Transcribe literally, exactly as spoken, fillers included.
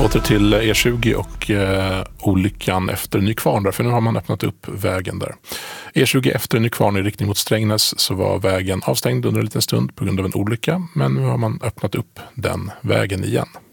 Åter till E tjugo och eh, olyckan efter Nykvarn där, för nu har man öppnat upp vägen där. E tjugo efter Nykvarn i riktning mot Strängnäs så var vägen avstängd under en liten stund på grund av en olycka, men nu har man öppnat upp den vägen igen.